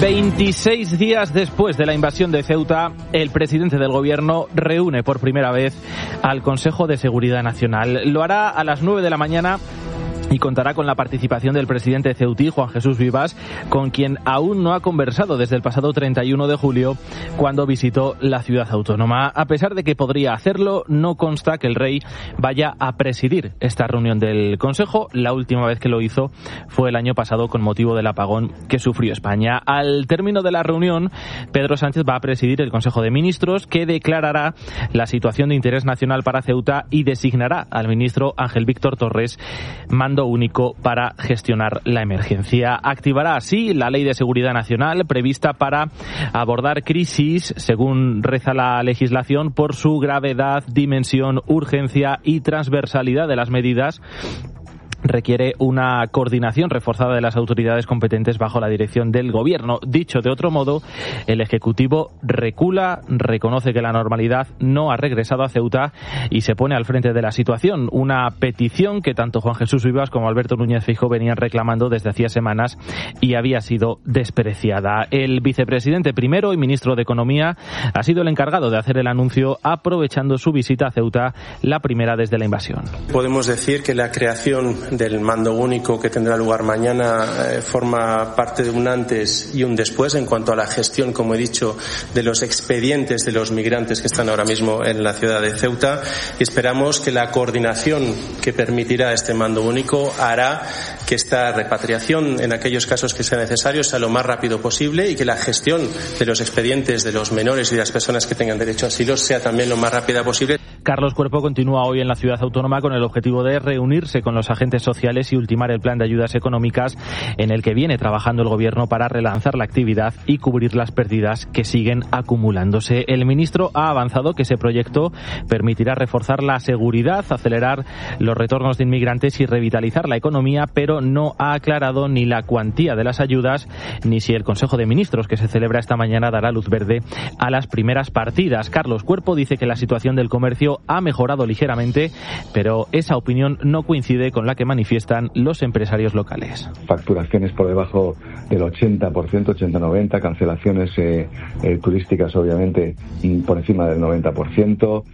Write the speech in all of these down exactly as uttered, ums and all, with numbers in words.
veintiséis días después de la invasión de Ceuta, el presidente del gobierno reúne por primera vez al Consejo de Seguridad Nacional. Lo hará a las nueve de la mañana y contará con la participación del presidente ceutí, Juan Jesús Vivas, con quien aún no ha conversado desde el pasado treinta y uno de julio, cuando visitó la ciudad autónoma. A pesar de que podría hacerlo, no consta que el rey vaya a presidir esta reunión del Consejo. La última vez que lo hizo fue el año pasado con motivo del apagón que sufrió España. Al término de la reunión, Pedro Sánchez va a presidir el Consejo de Ministros, que declarará la situación de interés nacional para Ceuta y designará al ministro Ángel Víctor Torres mando único para gestionar la emergencia. Activará así la Ley de Seguridad Nacional prevista para abordar crisis, según reza la legislación, por su gravedad, dimensión, urgencia y transversalidad de las medidas. Requiere una coordinación reforzada de las autoridades competentes bajo la dirección del Gobierno. Dicho de otro modo, el Ejecutivo recula, reconoce que la normalidad no ha regresado a Ceuta y se pone al frente de la situación. Una petición que tanto Juan Jesús Vivas como Alberto Núñez Feijóo venían reclamando desde hacía semanas y había sido despreciada. El vicepresidente primero y ministro de Economía ha sido el encargado de hacer el anuncio, aprovechando su visita a Ceuta, la primera desde la invasión. Podemos decir que la creación del mando único que tendrá lugar mañana eh, forma parte de un antes y un después en cuanto a la gestión, como he dicho, de los expedientes de los migrantes que están ahora mismo en la ciudad de Ceuta, y esperamos que la coordinación que permitirá este mando único hará que esta repatriación, en aquellos casos que sea necesario, sea lo más rápido posible, y que la gestión de los expedientes de los menores y de las personas que tengan derecho a asilo sea también lo más rápida posible. Carlos Cuerpo continúa hoy en la ciudad autónoma con el objetivo de reunirse con los agentes sociales y ultimar el plan de ayudas económicas en el que viene trabajando el Gobierno para relanzar la actividad y cubrir las pérdidas que siguen acumulándose. El ministro ha avanzado que ese proyecto permitirá reforzar la seguridad, acelerar los retornos de inmigrantes y revitalizar la economía, pero no ha aclarado ni la cuantía de las ayudas ni si el Consejo de Ministros, que se celebra esta mañana, dará luz verde a las primeras partidas. Carlos Cuerpo dice que la situación del comercio ha mejorado ligeramente, pero esa opinión no coincide con la que manifiestan los empresarios locales. Facturaciones por debajo del ochenta por ciento, ochenta noventa, cancelaciones eh, eh, turísticas obviamente por encima del noventa por ciento.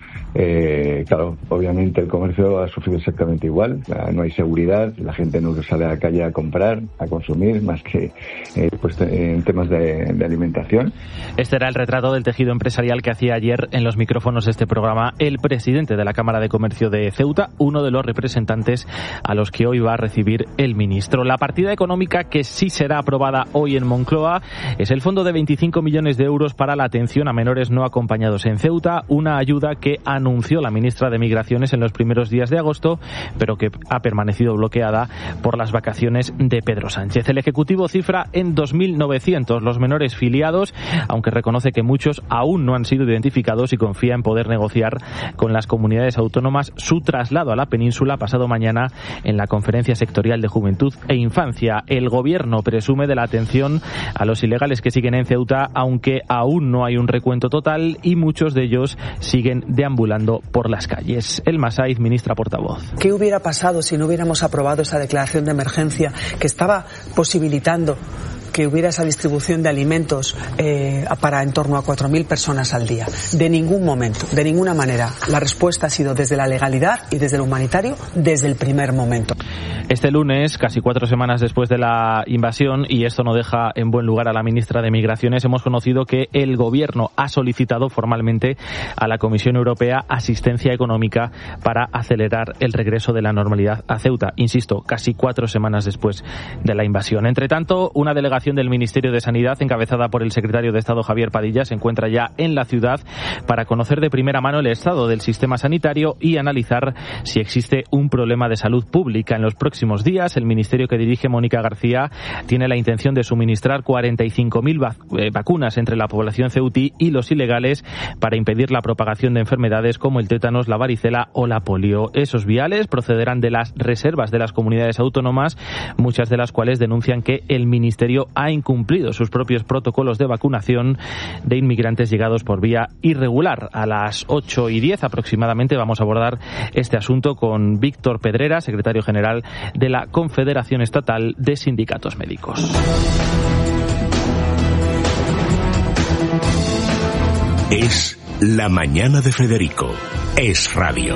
Eh, claro, obviamente el comercio ha sufrido exactamente igual, no hay seguridad, la gente no sale a la calle a comprar, a consumir, más que eh, pues, en temas de, de alimentación. Este era el retrato del tejido empresarial que hacía ayer en los micrófonos de este programa el presidente de la Cámara de Comercio de Ceuta, uno de los representantes a los que hoy va a recibir el ministro. La partida económica que sí será aprobada hoy en Moncloa es el fondo de veinticinco millones de euros para la atención a menores no acompañados en Ceuta, una ayuda que anunció la ministra de Migraciones en los primeros días de agosto, pero que ha permanecido bloqueada por las vacaciones de Pedro Sánchez. El Ejecutivo cifra en dos mil novecientos los menores filiados, aunque reconoce que muchos aún no han sido identificados y confía en poder negociar con las comunidades autónomas su traslado a la península pasado mañana en la Conferencia Sectorial de Juventud e Infancia. El Gobierno presume de la atención a los ilegales que siguen en Ceuta, aunque aún no hay un recuento total y muchos de ellos siguen deambulando por las calles. Elma Saiz, ministra portavoz. ¿Qué hubiera pasado si no hubiéramos aprobado esa declaración de emergencia que estaba posibilitando que hubiera esa distribución de alimentos eh, para en torno a cuatro mil personas al día? De ningún momento, de ninguna manera. La respuesta ha sido desde la legalidad y desde lo humanitario desde el primer momento. Este lunes, casi cuatro semanas después de la invasión, y esto no deja en buen lugar a la ministra de Migraciones, hemos conocido que el Gobierno ha solicitado formalmente a la Comisión Europea asistencia económica para acelerar el regreso de la normalidad a Ceuta. Insisto, casi cuatro semanas después de la invasión. Entre tanto, una delegación del Ministerio de Sanidad, encabezada por el secretario de Estado Javier Padilla, se encuentra ya en la ciudad para conocer de primera mano el estado del sistema sanitario y analizar si existe un problema de salud pública. En los próximos días, el ministerio que dirige Mónica García tiene la intención de suministrar cuarenta y cinco mil vacunas entre la población ceutí y los ilegales para impedir la propagación de enfermedades como el tétanos, la varicela o la polio. Esos viales procederán de las reservas de las comunidades autónomas, muchas de las cuales denuncian que el ministerio ha incumplido sus propios protocolos de vacunación de inmigrantes llegados por vía irregular. A las ocho y diez aproximadamente vamos a abordar este asunto con Víctor Pedrera, secretario general de la Confederación Estatal de Sindicatos Médicos. Es La Mañana de Federico. Es radio.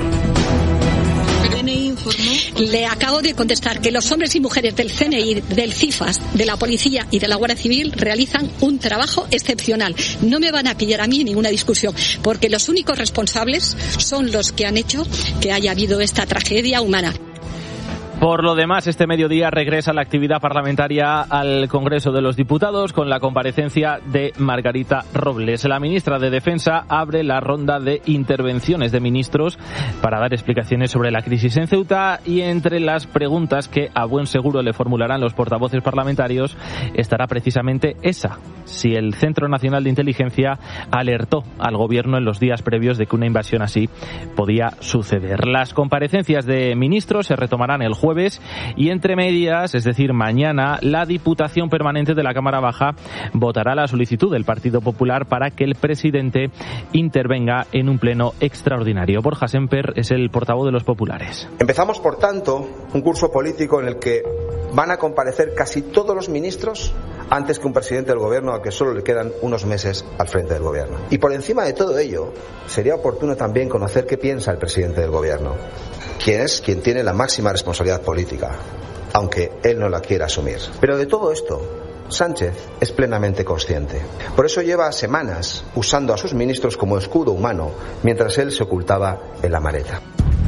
Le acabo de contestar que los hombres y mujeres del C N I, del CIFAS, de la Policía y de la Guardia Civil realizan un trabajo excepcional. No me van a pillar a mí en ninguna discusión, porque los únicos responsables son los que han hecho que haya habido esta tragedia humana. Por lo demás, este mediodía regresa la actividad parlamentaria al Congreso de los Diputados con la comparecencia de Margarita Robles. La ministra de Defensa abre la ronda de intervenciones de ministros para dar explicaciones sobre la crisis en Ceuta, y entre las preguntas que a buen seguro le formularán los portavoces parlamentarios estará precisamente esa: si el Centro Nacional de Inteligencia alertó al gobierno en los días previos de que una invasión así podía suceder. Las comparecencias de ministros se retomarán el jueves y entre medias, es decir, mañana, la Diputación Permanente de la Cámara Baja votará la solicitud del Partido Popular para que el presidente intervenga en un pleno extraordinario. Borja Semper es el portavoz de los populares. Empezamos, por tanto, un curso político en el que van a comparecer casi todos los ministros antes que un presidente del gobierno al que solo le quedan unos meses al frente del gobierno. Y por encima de todo ello, sería oportuno también conocer qué piensa el presidente del gobierno, quien es quien tiene la máxima responsabilidad política, aunque él no la quiera asumir. Pero de todo esto, Sánchez es plenamente consciente. Por eso lleva semanas usando a sus ministros como escudo humano, mientras él se ocultaba en la maleta.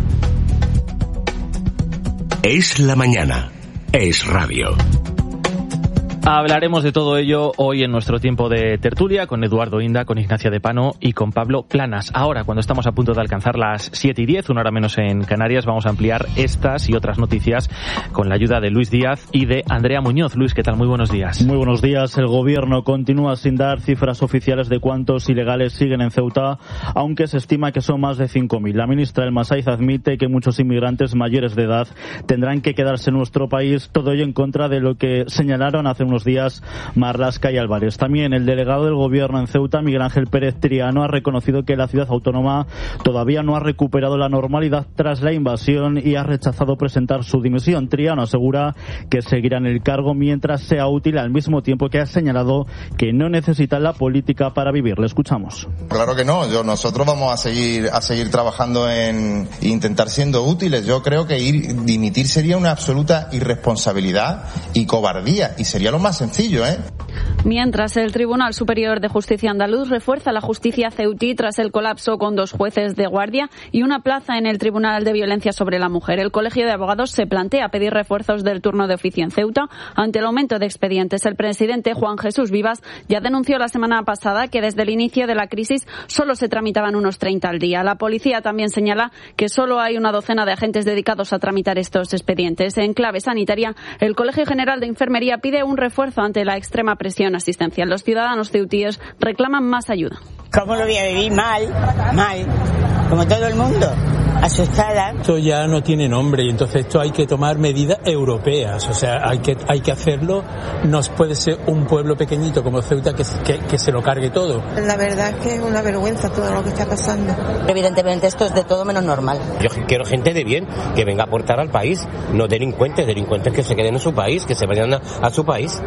Es la mañana. Es radio. Hablaremos de todo ello hoy en nuestro tiempo de tertulia con Eduardo Inda, con Ignacia de Pano y con Pablo Planas. Ahora, cuando estamos a punto de alcanzar las siete y diez, una hora menos en Canarias, vamos a ampliar estas y otras noticias con la ayuda de Luis Díaz y de Andrea Muñoz. Luis, ¿qué tal? Muy buenos días. Muy buenos días. El gobierno continúa sin dar cifras oficiales de cuántos ilegales siguen en Ceuta, aunque se estima que son más de cinco mil. La ministra Elma Saiz admite que muchos inmigrantes mayores de edad tendrán que quedarse en nuestro país, todo ello en contra de lo que señalaron hace unos días Marlaska y Álvarez. También el delegado del gobierno en Ceuta, Miguel Ángel Pérez Triano, ha reconocido que la ciudad autónoma todavía no ha recuperado la normalidad tras la invasión y ha rechazado presentar su dimisión. Triano asegura que seguirá en el cargo mientras sea útil, al mismo tiempo que ha señalado que no necesita la política para vivir. Le escuchamos. Claro que no. Yo, nosotros vamos a seguir a seguir trabajando en intentar siendo útiles. Yo creo que ir dimitir sería una absoluta irresponsabilidad y cobardía, y sería lo más sencillo. ¿Eh? Mientras, el Tribunal Superior de Justicia andaluz refuerza la justicia ceutí tras el colapso con dos jueces de guardia y una plaza en el Tribunal de Violencia sobre la Mujer. El Colegio de Abogados se plantea pedir refuerzos del turno de oficio en Ceuta ante el aumento de expedientes. El presidente Juan Jesús Vivas ya denunció la semana pasada que desde el inicio de la crisis solo se tramitaban unos treinta al día. La policía también señala que solo hay una docena de agentes dedicados a tramitar estos expedientes. En clave sanitaria, el Colegio General de Enfermería pide un refuerzo ante la extrema presión asistencial. Los ciudadanos ceutíes reclaman más ayuda. ¿Cómo lo voy a vivir? Mal, mal, como todo el mundo, asustada. Esto ya no tiene nombre y entonces esto hay que tomar medidas europeas, o sea, hay que hay que hacerlo. No puede ser un pueblo pequeñito como Ceuta que, que, que se lo cargue todo. La verdad es que es una vergüenza todo lo que está pasando. Evidentemente esto es de todo menos normal. Yo quiero gente de bien, que venga a aportar al país, no delincuentes, delincuentes que se queden en su país, que se vayan a, a su país.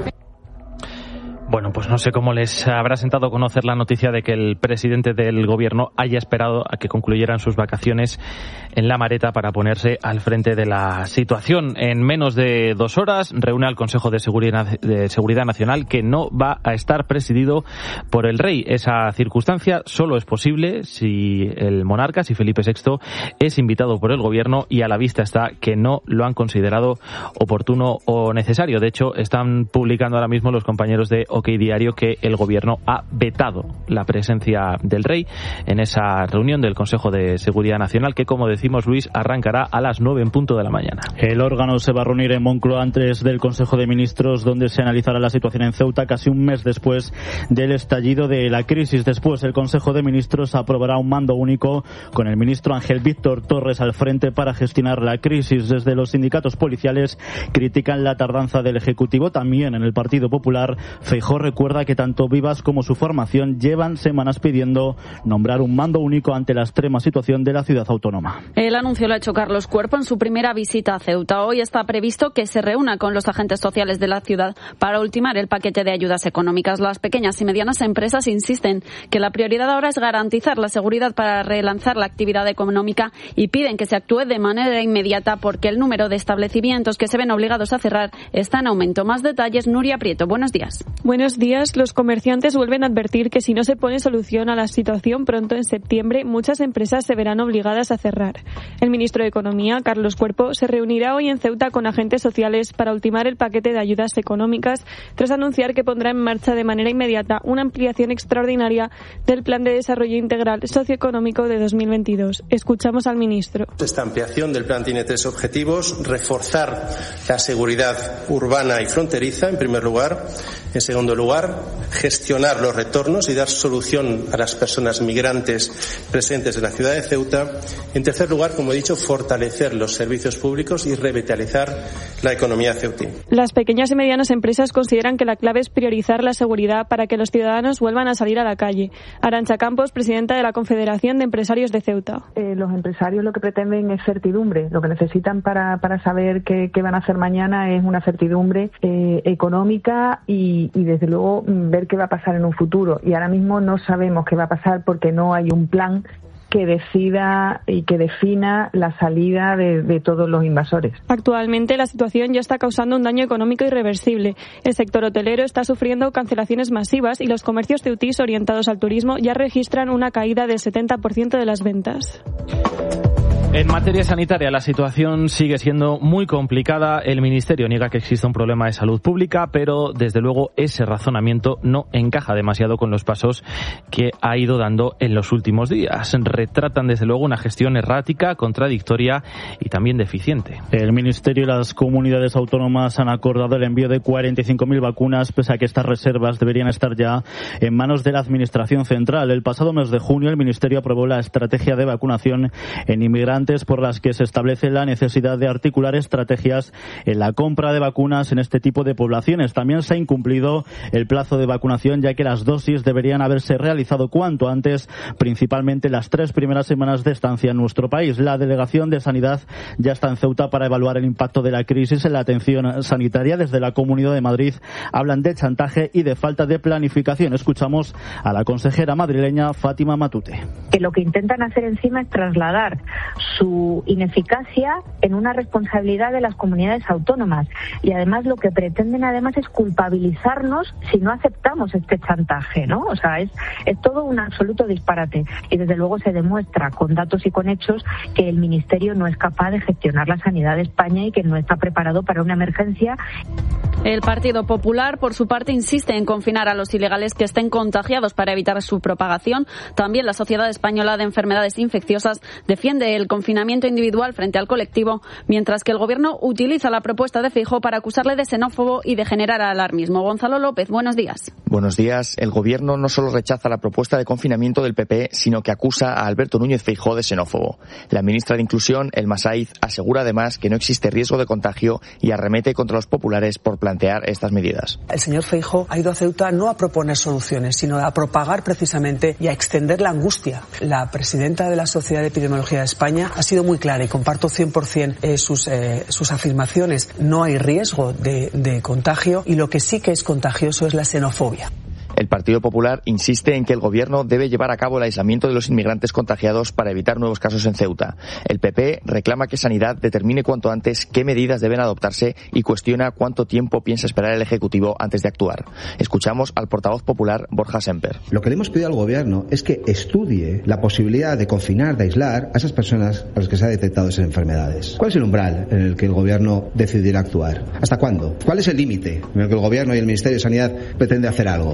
Bueno, pues no sé cómo les habrá sentado conocer la noticia de que el presidente del gobierno haya esperado a que concluyeran sus vacaciones en La Mareta para ponerse al frente de la situación. En menos de dos horas reúne al Consejo de Seguridad, de Seguridad Nacional, que no va a estar presidido por el rey. Esa circunstancia solo es posible si el monarca, si Felipe sexto, es invitado por el gobierno, y a la vista está que no lo han considerado oportuno o necesario. De hecho, están publicando ahora mismo los compañeros de OK Diario que el gobierno ha vetado la presencia del rey en esa reunión del Consejo de Seguridad Nacional, que, como decimos, Luis, arrancará a las nueve en punto de la mañana. El órgano se va a reunir en Moncloa antes del Consejo de Ministros, donde se analizará la situación en Ceuta casi un mes después del estallido de la crisis. Después, el Consejo de Ministros aprobará un mando único con el ministro Ángel Víctor Torres al frente para gestionar la crisis. Desde los sindicatos policiales critican la tardanza del Ejecutivo. También en el Partido Popular, Feijóo Feijóo recuerda que tanto Vivas como su formación llevan semanas pidiendo nombrar un mando único ante la extrema situación de la ciudad autónoma. El anuncio lo ha hecho Carlos Cuerpo en su primera visita a Ceuta. Hoy está previsto que se reúna con los agentes sociales de la ciudad para ultimar el paquete de ayudas económicas. Las pequeñas y medianas empresas insisten que la prioridad ahora es garantizar la seguridad para relanzar la actividad económica y piden que se actúe de manera inmediata porque el número de establecimientos que se ven obligados a cerrar está en aumento. Más detalles, Nuria Prieto. Buenos días. Buenos días. Los comerciantes vuelven a advertir que si no se pone solución a la situación pronto en septiembre, muchas empresas se verán obligadas a cerrar. El ministro de Economía, Carlos Cuerpo, se reunirá hoy en Ceuta con agentes sociales para ultimar el paquete de ayudas económicas, tras anunciar que pondrá en marcha de manera inmediata una ampliación extraordinaria del Plan de Desarrollo Integral Socioeconómico de dos mil veintidós. Escuchamos al ministro. Esta ampliación del plan tiene tres objetivos: reforzar la seguridad urbana y fronteriza, en primer lugar. En segundo lugar, gestionar los retornos y dar solución a las personas migrantes presentes en la ciudad de Ceuta. En tercer lugar, como he dicho, fortalecer los servicios públicos y revitalizar la economía ceutí. Las pequeñas y medianas empresas consideran que la clave es priorizar la seguridad para que los ciudadanos vuelvan a salir a la calle. Arantxa Campos, presidenta de la Confederación de Empresarios de Ceuta. Eh, los empresarios lo que pretenden es certidumbre. Lo que necesitan para, para saber qué, qué van a hacer mañana es una certidumbre eh, económica y, y desde luego ver qué va a pasar en un futuro. Y ahora mismo no sabemos qué va a pasar porque no hay un plan que decida y que defina la salida de, de todos los invasores. Actualmente la situación ya está causando un daño económico irreversible. El sector hotelero está sufriendo cancelaciones masivas y los comercios ceutís orientados al turismo ya registran una caída del setenta por ciento de las ventas. En materia sanitaria, la situación sigue siendo muy complicada. El Ministerio niega que exista un problema de salud pública, pero desde luego ese razonamiento no encaja demasiado con los pasos que ha ido dando en los últimos días. Retratan desde luego una gestión errática, contradictoria y también deficiente. El Ministerio y las comunidades autónomas han acordado el envío de cuarenta y cinco mil vacunas, pese a que estas reservas deberían estar ya en manos de la Administración Central. El pasado mes de junio el Ministerio aprobó la estrategia de vacunación en inmigrantes, por las que se establece la necesidad de articular estrategias en la compra de vacunas en este tipo de poblaciones. También se ha incumplido el plazo de vacunación, ya que las dosis deberían haberse realizado cuanto antes, principalmente las tres primeras semanas de estancia en nuestro país. La Delegación de Sanidad ya está en Ceuta para evaluar el impacto de la crisis en la atención sanitaria. Desde la Comunidad de Madrid hablan de chantaje y de falta de planificación. Escuchamos a la consejera madrileña Fátima Matute. Que lo que intentan hacer encima es trasladar su ineficacia en una responsabilidad de las comunidades autónomas y además lo que pretenden además es culpabilizarnos si no aceptamos este chantaje, ¿no? O sea, es, es todo un absoluto disparate y desde luego se demuestra con datos y con hechos que el Ministerio no es capaz de gestionar la sanidad de España y que no está preparado para una emergencia. El Partido Popular, por su parte, insiste en confinar a los ilegales que estén contagiados para evitar su propagación. También la Sociedad Española de Enfermedades Infecciosas defiende el confinamiento individual frente al colectivo, mientras que el Gobierno utiliza la propuesta de Feijóo para acusarle de xenófobo y de generar alarmismo. Gonzalo López, buenos días. Buenos días. El Gobierno no solo rechaza la propuesta de confinamiento del P P, sino que acusa a Alberto Núñez Feijóo de xenófobo. La ministra de Inclusión, Elma Saiz, asegura además que no existe riesgo de contagio y arremete contra los populares por plantear estas medidas. El señor Feijóo ha ido a Ceuta no a proponer soluciones, sino a propagar precisamente y a extender la angustia. La presidenta de la Sociedad de Epidemiología de España ha sido muy clara y comparto cien por ciento eh, sus, eh, sus afirmaciones. No hay riesgo de, de contagio y lo que sí que es contagioso es la xenofobia. El Partido Popular insiste en que el Gobierno debe llevar a cabo el aislamiento de los inmigrantes contagiados para evitar nuevos casos en Ceuta. El P P reclama que Sanidad determine cuanto antes qué medidas deben adoptarse y cuestiona cuánto tiempo piensa esperar el Ejecutivo antes de actuar. Escuchamos al portavoz popular Borja Semper. Lo que le hemos pedido al Gobierno es que estudie la posibilidad de confinar, de aislar a esas personas a las que se ha detectado esas enfermedades. ¿Cuál es el umbral en el que el Gobierno decidirá actuar? ¿Hasta cuándo? ¿Cuál es el límite en el que el Gobierno y el Ministerio de Sanidad pretende hacer algo? Lo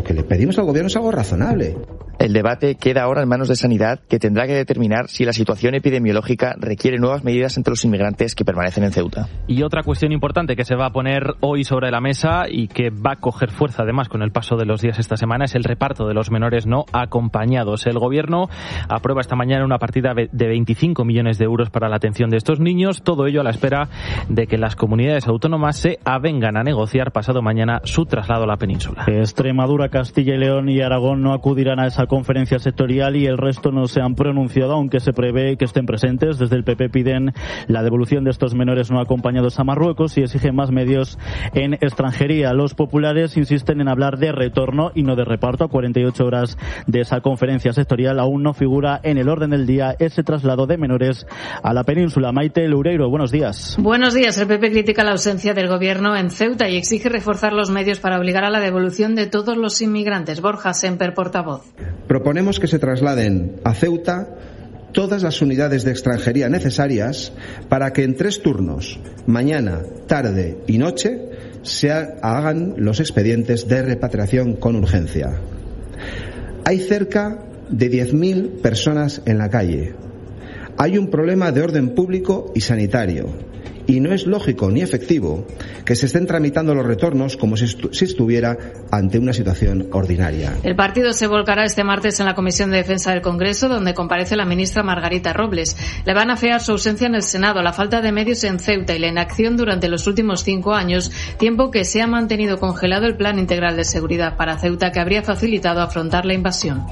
lo que le pedimos al gobierno es algo razonable. El debate queda ahora en manos de Sanidad, que tendrá que determinar si la situación epidemiológica requiere nuevas medidas entre los inmigrantes que permanecen en Ceuta. Y otra cuestión importante que se va a poner hoy sobre la mesa y que va a coger fuerza además con el paso de los días esta semana es el reparto de los menores no acompañados. El gobierno aprueba esta mañana una partida de veinticinco millones de euros para la atención de estos niños, todo ello a la espera de que las comunidades autónomas se avengan a negociar pasado mañana su traslado a la península. Extremadura, Castilla y León y Aragón no acudirán a esa conferencia sectorial y el resto no se han pronunciado, aunque se prevé que estén presentes. Desde el P P piden la devolución de estos menores no acompañados a Marruecos y exigen más medios en extranjería. Los populares insisten en hablar de retorno y no de reparto. A cuarenta y ocho horas de esa conferencia sectorial aún no figura en el orden del día ese traslado de menores a la península. Maite Loureiro, buenos días. Buenos días. El P P critica la ausencia del gobierno en Ceuta y exige reforzar los medios para obligar a la devolución de todos los inmigrantes. Borja Semper, portavoz. Proponemos que se trasladen a Ceuta todas las unidades de extranjería necesarias para que en tres turnos, mañana, tarde y noche, se hagan los expedientes de repatriación con urgencia. Hay cerca de diez mil personas en la calle. Hay un problema de orden público y sanitario. Y no es lógico ni efectivo que se estén tramitando los retornos como si, estu- si estuviera ante una situación ordinaria. El partido se volcará este martes en la Comisión de Defensa del Congreso, donde comparece la ministra Margarita Robles. Le van a afear su ausencia en el Senado, la falta de medios en Ceuta y la inacción durante los últimos cinco años, tiempo que se ha mantenido congelado el Plan Integral de Seguridad para Ceuta, que habría facilitado afrontar la invasión.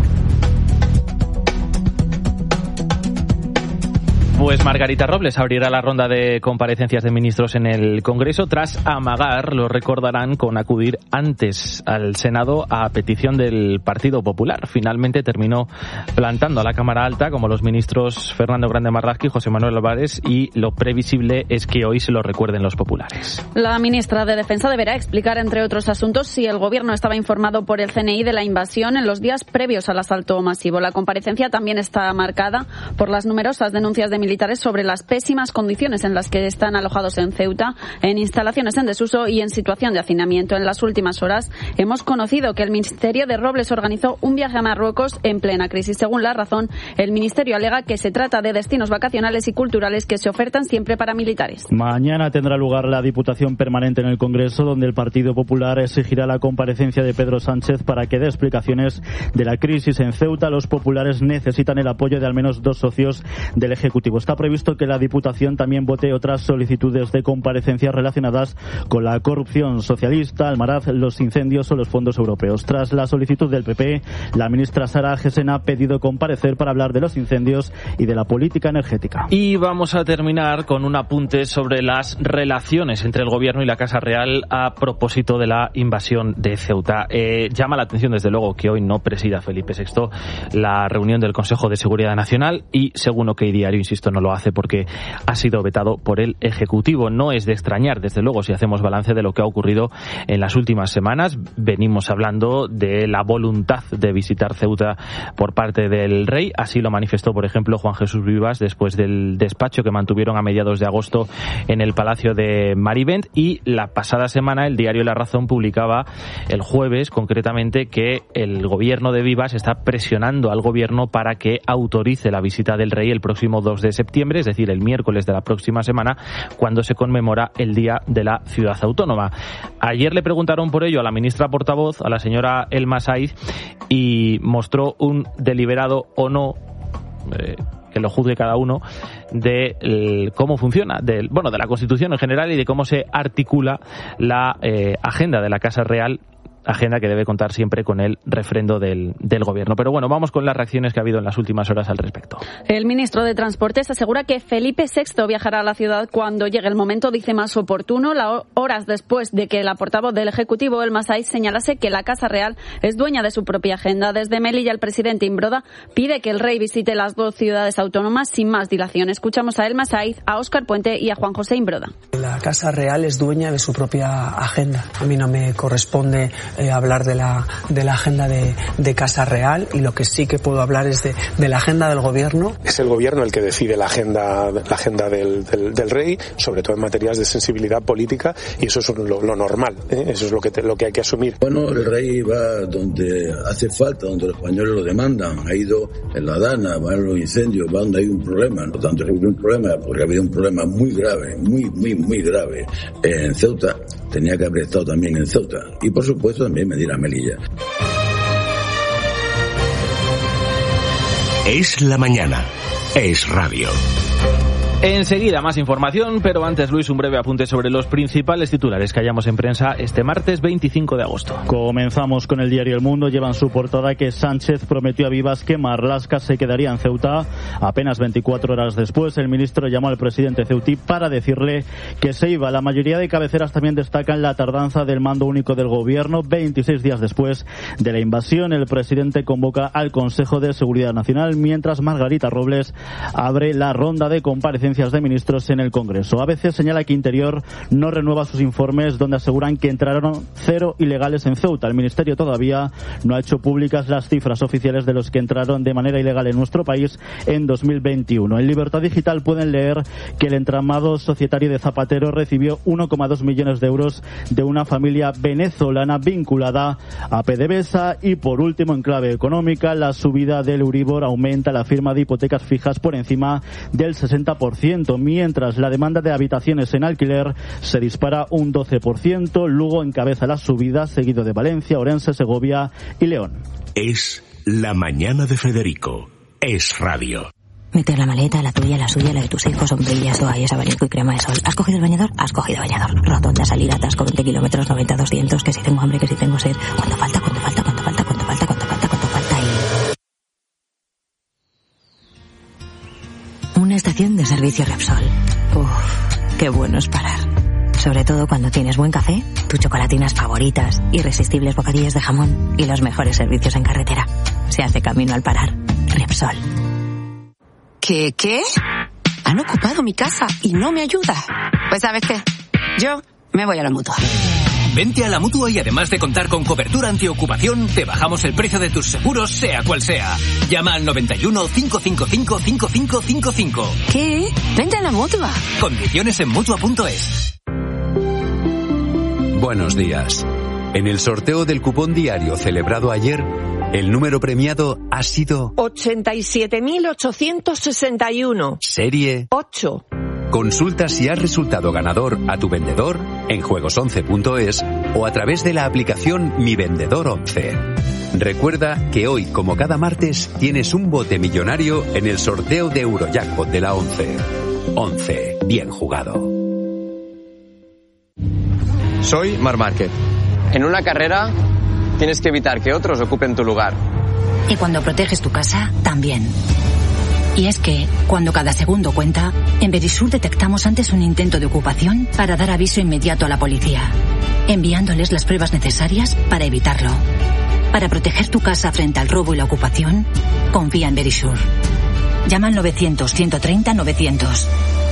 Pues Margarita Robles abrirá la ronda de comparecencias de ministros en el Congreso tras amagar, lo recordarán, con acudir antes al Senado a petición del Partido Popular. Finalmente terminó plantando a la Cámara Alta, como los ministros Fernando Grande Marlasca y José Manuel Álvarez, y lo previsible es que hoy se lo recuerden los populares. La ministra de Defensa deberá explicar, entre otros asuntos, si el Gobierno estaba informado por el C N I de la invasión en los días previos al asalto masivo. La comparecencia también está marcada por las numerosas denuncias de militares sobre las pésimas condiciones en las que están alojados en Ceuta, en instalaciones en desuso y en situación de hacinamiento. En las últimas horas hemos conocido que el Ministerio de Robles organizó un viaje a Marruecos en plena crisis. Según La Razón, el Ministerio alega que se trata de destinos vacacionales y culturales que se ofertan siempre para militares. Mañana tendrá lugar la Diputación Permanente en el Congreso, donde el Partido Popular exigirá la comparecencia de Pedro Sánchez para que dé explicaciones de la crisis en Ceuta. Los populares necesitan el apoyo de al menos dos socios del Ejecutivo. Está previsto que la Diputación también vote otras solicitudes de comparecencias relacionadas con la corrupción socialista, Almaraz, los incendios o los fondos europeos. Tras la solicitud del P P, la ministra Sara Agesen ha pedido comparecer para hablar de los incendios y de la política energética. Y vamos a terminar con un apunte sobre las relaciones entre el Gobierno y la Casa Real a propósito de la invasión de Ceuta. Eh, llama la atención, desde luego, que hoy no presida Felipe sexto la reunión del Consejo de Seguridad Nacional y, según OK Diario, insisto, no lo hace porque ha sido vetado por el Ejecutivo. No es de extrañar, desde luego, si hacemos balance de lo que ha ocurrido en las últimas semanas. Venimos hablando de la voluntad de visitar Ceuta por parte del rey. Así lo manifestó, por ejemplo, Juan Jesús Vivas después del despacho que mantuvieron a mediados de agosto en el Palacio de Marivent. Y la pasada semana el diario La Razón publicaba el jueves, concretamente, que el gobierno de Vivas está presionando al gobierno para que autorice la visita del rey el próximo dos de septiembre, es decir, el miércoles de la próxima semana, cuando se conmemora el Día de la Ciudad Autónoma. Ayer le preguntaron por ello a la ministra portavoz, a la señora Elma Saiz, y mostró un deliberado o no, eh, que lo juzgue cada uno, de el, cómo funciona, del, bueno, de la Constitución en general y de cómo se articula la eh, agenda de la Casa Real, agenda que debe contar siempre con el refrendo del, del gobierno. Pero bueno, vamos con las reacciones que ha habido en las últimas horas al respecto. El ministro de Transportes asegura que Felipe sexto viajará a la ciudad cuando llegue el momento, dice, más oportuno, la, horas después de que la portavoz del Ejecutivo, Elma Saiz, señalase que la Casa Real es dueña de su propia agenda. Desde Melilla, el presidente Imbroda pide que el rey visite las dos ciudades autónomas sin más dilación. Escuchamos a Elma Saiz, a Óscar Puente y a Juan José Imbroda. La Casa Real es dueña de su propia agenda. A mí no me corresponde eh, hablar de la, de la agenda de, de Casa Real, y lo que sí que puedo hablar es de, de la agenda del gobierno. Es el gobierno el que decide la agenda, la agenda del, del, del rey, sobre todo en materias de sensibilidad política, y eso es lo, lo normal, ¿eh? Eso es lo que, te, lo que hay que asumir. Bueno, el rey va donde hace falta, donde los españoles lo demandan. Ha ido en la Dana, va en los incendios, va donde hay un problema. No tanto hay un problema, porque ha habido un problema muy grave, muy, muy, muy grave en Ceuta. Tenía que haber estado también en Ceuta. Y por supuesto también Medina Melilla. Es la mañana. Es radio. Enseguida más información, pero antes, Luis, un breve apunte sobre los principales titulares que hallamos en prensa este martes veinticinco de agosto. Comenzamos con el diario El Mundo. Llevan su portada que Sánchez prometió a Vivas que Marlaska se quedaría en Ceuta. Apenas veinticuatro horas después, el ministro llamó al presidente ceutí para decirle que se iba. La mayoría de cabeceras también destacan la tardanza del mando único del gobierno. veintiséis días después de la invasión, el presidente convoca al Consejo de Seguridad Nacional, mientras Margarita Robles abre la ronda de comparecencias de ministros en el Congreso. A veces señala que Interior no renueva sus informes, donde aseguran que entraron cero ilegales en Ceuta. El Ministerio todavía no ha hecho públicas las cifras oficiales de los que entraron de manera ilegal en nuestro país en dos mil veintiuno. En Libertad Digital pueden leer que el entramado societario de Zapatero recibió uno coma dos millones de euros de una familia venezolana vinculada a PDVSA. Y por último, en clave económica, la subida del Euribor aumenta la firma de hipotecas fijas por encima del sesenta por ciento, mientras la demanda de habitaciones en alquiler se dispara un doce por ciento. Lugo encabeza la subida, seguido de Valencia, Orense, Segovia y León. Es la mañana de Federico. Es radio. Meter la maleta, la tuya, la suya, la de tus hijos, sombrillas, toallas, abanico y crema de sol. ¿Has cogido el bañador? Has cogido bañador. Rotonda, salir, atasco, veinte kilómetros, noventa, doscientos, que si tengo hambre, que si tengo sed. ¿Cuánto falta? ¿Cuánto falta? ¿Cuánto falta? ¿Cuánto falta? ¿Cuánto falta? ¿Cuánto falta? Y... una estación de servicio Repsol. Uff, qué bueno es parar. Sobre todo cuando tienes buen café, tus chocolatinas favoritas, irresistibles bocadillos de jamón y los mejores servicios en carretera. Se hace camino al parar. Repsol. ¿Qué, qué? Han ocupado mi casa y no me ayuda. Pues ¿sabes qué? Yo me voy a la Mutua. Vente a la Mutua y además de contar con cobertura antiocupación, te bajamos el precio de tus seguros, sea cual sea. Llama al noventa y uno, cinco cinco cinco, cinco cinco cinco cinco. ¿Qué? Vente a la Mutua. Condiciones en Mutua punto es. Buenos días. En el sorteo del cupón diario celebrado ayer, el número premiado ha sido ochenta y siete mil ochocientos sesenta y uno. Serie ocho. Consulta si has resultado ganador a tu vendedor en juegos once punto es o a través de la aplicación Mi Vendedor once. Recuerda que hoy, como cada martes, tienes un bote millonario en el sorteo de Eurojackpot de la once. once. Bien jugado. Soy Marc Márquez. En una carrera tienes que evitar que otros ocupen tu lugar. Y cuando proteges tu casa, también. Y es que, cuando cada segundo cuenta, en Verisur detectamos antes un intento de ocupación para dar aviso inmediato a la policía, enviándoles las pruebas necesarias para evitarlo. Para proteger tu casa frente al robo y la ocupación, confía en Verisur. Llama al novecientos, ciento treinta, novecientos.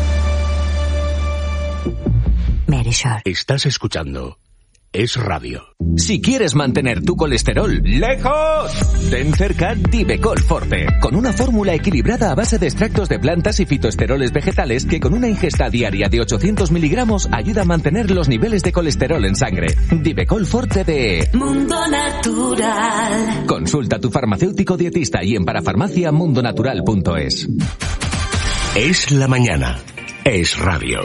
Verisur. Estás escuchando Es Radio. Si quieres mantener tu colesterol lejos, ten cerca Divecol Forte, con una fórmula equilibrada a base de extractos de plantas y fitoesteroles vegetales que con una ingesta diaria de ochocientos miligramos ayuda a mantener los niveles de colesterol en sangre. Divecol Forte de Mundo Natural. Consulta a tu farmacéutico dietista y en parafarmacia mundonatural punto es. Es la mañana. Es radio.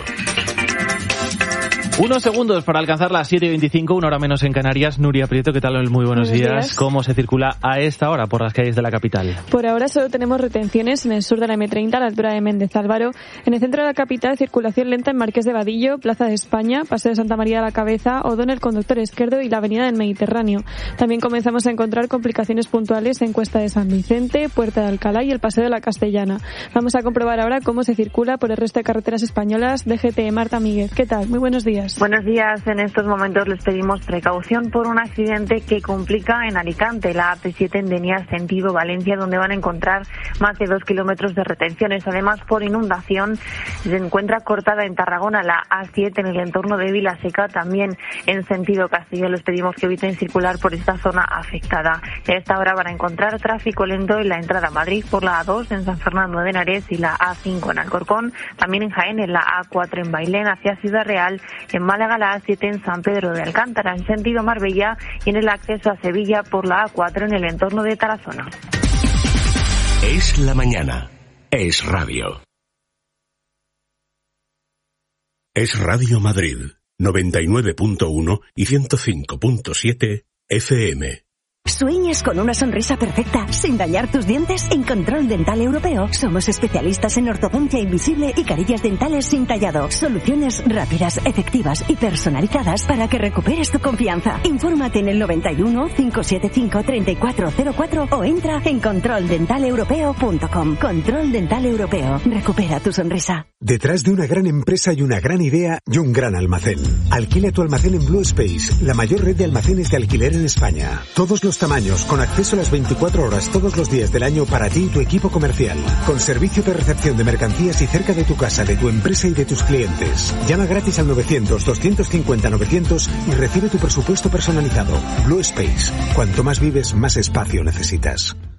Unos segundos para alcanzar las siete y veinticinco, una hora menos en Canarias. Nuria Prieto, ¿qué tal? Muy buenos, buenos días. días. ¿Cómo se circula a esta hora por las calles de la capital? Por ahora solo tenemos retenciones en el sur de la eme treinta, a la altura de Méndez Álvaro. En el centro de la capital, circulación lenta en Marqués de Vadillo, Plaza de España, Paseo de Santa María de la Cabeza, O'Donnell Conductor Esquerdo y la Avenida del Mediterráneo. También comenzamos a encontrar complicaciones puntuales en Cuesta de San Vicente, Puerta de Alcalá y el Paseo de la Castellana. Vamos a comprobar ahora cómo se circula por el resto de carreteras españolas. D G T, Marta Míguez. ¿Qué tal? Muy buenos días. días. Buenos días. En estos momentos les pedimos precaución por un accidente que complica en Alicante, la A P siete en Denia, sentido Valencia, donde van a encontrar más de dos kilómetros de retenciones. Además, por inundación, se encuentra cortada en Tarragona la A siete en el entorno de Vilaseca, también en sentido Castellón. Les pedimos que eviten circular por esta zona afectada. A esta hora van a encontrar tráfico lento en la entrada a Madrid por la A dos en San Fernando de Henares y la A cinco en Alcorcón, también en Jaén en la A cuatro en Bailén hacia Ciudad Real, en Málaga la A siete en San Pedro de Alcántara en sentido Marbella y en el acceso a Sevilla por la A cuatro en el entorno de Tarazona. Es la mañana. Es radio. Es Radio Madrid, noventa y nueve punto uno y ciento cinco punto siete F M. ¿Sueñas con una sonrisa perfecta sin dañar tus dientes? En Control Dental Europeo somos especialistas en ortodoncia invisible y carillas dentales sin tallado. Soluciones rápidas, efectivas y personalizadas para que recuperes tu confianza. Infórmate en el noventa y uno, cinco siete cinco, treinta y cuatro cero cuatro o entra en control dental europeo punto com. Control Dental Europeo. Recupera tu sonrisa. Detrás de una gran empresa hay una gran idea y un gran almacén. Alquila tu almacén en Blue Space, la mayor red de almacenes de alquiler en España. Todos los tamaños, con acceso a las veinticuatro horas todos los días del año para ti y tu equipo comercial. Con servicio de recepción de mercancías y cerca de tu casa, de tu empresa y de tus clientes. Llama gratis al novecientos, doscientos cincuenta, novecientos y recibe tu presupuesto personalizado. Blue Space. Cuanto más vives, más espacio necesitas.